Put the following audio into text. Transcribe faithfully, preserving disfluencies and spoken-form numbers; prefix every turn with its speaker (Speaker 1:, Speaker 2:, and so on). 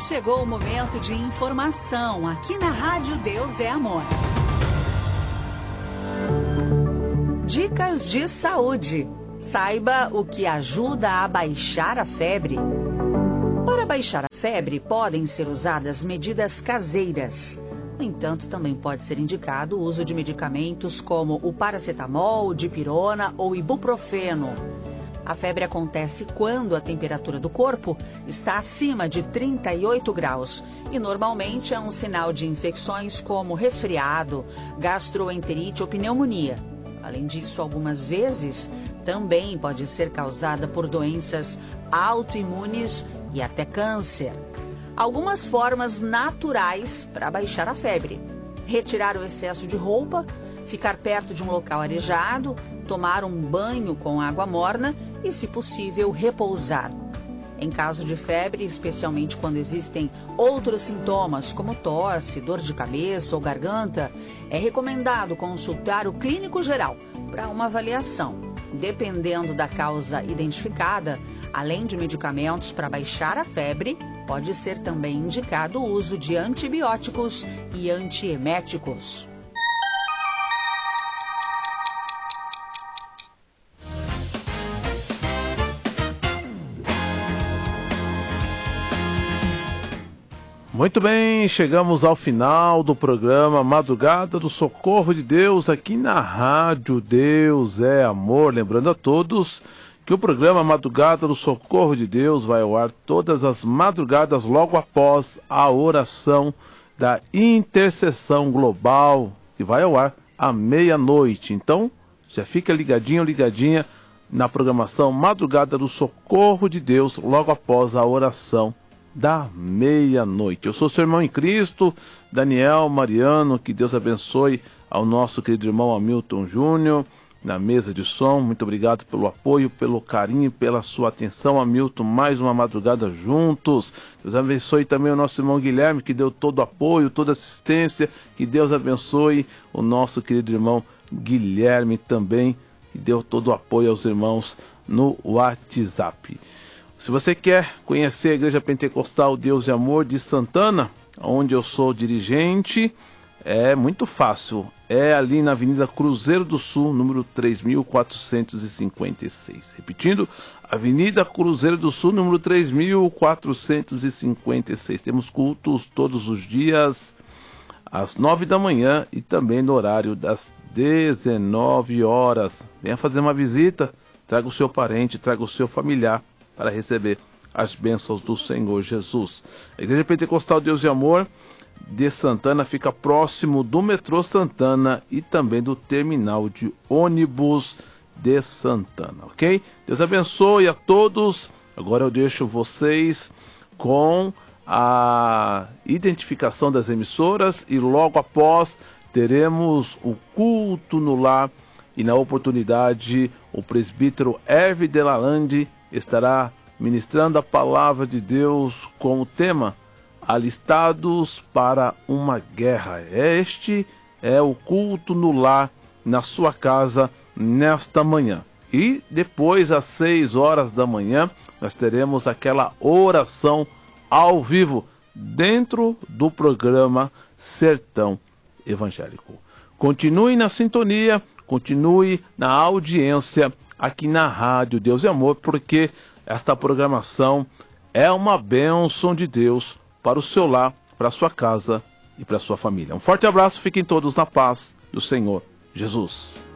Speaker 1: chegou o momento de informação aqui na Rádio Deus é Amor. Dicas de saúde. Saiba o que ajuda a baixar a febre. Para baixar a febre, podem ser usadas medidas caseiras. No entanto, também pode ser indicado o uso de medicamentos como o paracetamol, dipirona ou ibuprofeno. A febre acontece quando a temperatura do corpo está acima de trinta e oito graus e normalmente é um sinal de infecções como resfriado, gastroenterite ou pneumonia. Além disso, algumas vezes também pode ser causada por doenças autoimunes e até câncer. Algumas formas naturais para baixar a febre: retirar o excesso de roupa, ficar perto de um local arejado, tomar um banho com água morna e, se possível, repousar. Em caso de febre, especialmente quando existem outros sintomas como tosse, dor de cabeça ou garganta, é recomendado consultar o clínico geral para uma avaliação. Dependendo da causa identificada, além de medicamentos para baixar a febre, pode ser também indicado o uso de antibióticos e antieméticos.
Speaker 2: Muito bem, chegamos ao final do programa Madrugada do Socorro de Deus aqui na Rádio Deus é Amor. Lembrando a todos que o programa Madrugada do Socorro de Deus vai ao ar todas as madrugadas logo após a oração da intercessão global, que vai ao ar à meia-noite. Então, já fica ligadinho, ligadinha na programação Madrugada do Socorro de Deus logo após a oração da meia-noite. Eu sou seu irmão em Cristo, Daniel Mariano. Que Deus abençoe ao nosso querido irmão Hamilton Júnior na mesa de som. Muito obrigado pelo apoio, pelo carinho, pela sua atenção, Hamilton. Mais uma madrugada juntos. Deus abençoe também o nosso irmão Guilherme, que deu todo o apoio, toda assistência. Que Deus abençoe o nosso querido irmão Guilherme também, que deu todo o apoio aos irmãos no WhatsApp. Se você quer conhecer a Igreja Pentecostal Deus e Amor de Santana, onde eu sou dirigente, é muito fácil. É ali na Avenida Cruzeiro do Sul, número três mil quatrocentos e cinquenta e seis. Repetindo, Avenida Cruzeiro do Sul, número três mil quatrocentos e cinquenta e seis. Temos cultos todos os dias, às nove da manhã e também no horário das dezenove horas. Venha fazer uma visita, traga o seu parente, traga o seu familiar, para receber as bênçãos do Senhor Jesus. A Igreja Pentecostal Deus e Amor de Santana fica próximo do metrô Santana e também do terminal de ônibus de Santana, ok? Deus abençoe a todos. Agora eu deixo vocês com a identificação das emissoras e logo após teremos o culto no lar e na oportunidade o presbítero Hervé Delalande estará ministrando a palavra de Deus com o tema Alistados para uma Guerra. Este é o culto no lar, na sua casa, nesta manhã. E depois, às seis horas da manhã, nós teremos aquela oração ao vivo dentro do programa Sertão Evangélico. Continue na sintonia, continue na audiência aqui na Rádio Deus e Amor, porque esta programação é uma bênção de Deus para o seu lar, para a sua casa e para a sua família. Um forte abraço, fiquem todos na paz do Senhor Jesus.